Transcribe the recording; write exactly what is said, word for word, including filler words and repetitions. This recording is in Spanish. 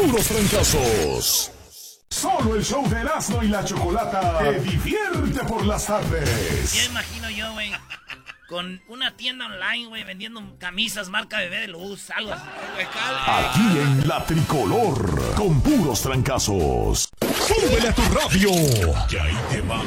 puros trancazos. Solo el show de Erasmo y la Chocolata te divierte por las tardes. Ya imagino yo, güey, con una tienda online, güey, vendiendo camisas marca Bebé de Luz, algo así. Aquí en La Tricolor, con puros trancazos. ¡Súbele a tu radio! Y ahí te va